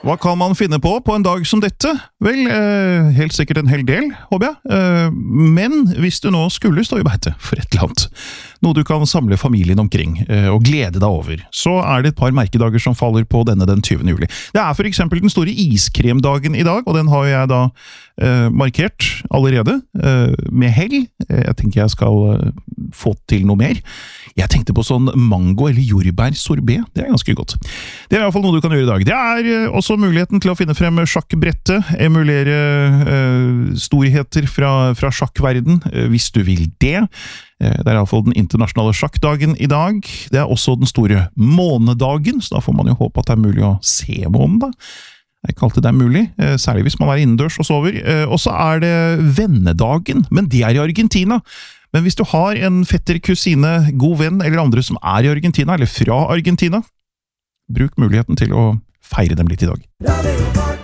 Hva kan man finne på en dag som dette? Vel, helt sikkert en hel del, håper jeg. Men hvis du nå skulle stå i beite for et eller annet, noe du kan samle familien omkring og glede deg over, så det et par merkedager som faller på denne den 20. juli. Det for eksempel den store iskremdagen i dag, og den har jeg da markert allerede med hell. Jeg tenker jeg skal få til noe mer. Jeg tenkte på sånn mango- eller jordbær-sorbet. Det ganske godt. Det i hvert fall noe du kan gjøre i dag. Det også muligheten til å finne frem sjakkbrettet, emulere storheter fra sjakkverden, hvis du vil det. Det i hvert fall den internasjonale sjakkdagen i dag. Det også den store månedagen, så da får man jo håpe at det mulig å se månen da. Jeg kalte det mulig, særlig hvis man innendørs og sover. Og så det vennedagen, men det i Argentina. Men hvis du har en fetter, kusine, god venn eller andre som i Argentina, eller fra Argentina, bruk muligheten til å feire dem litt i dag.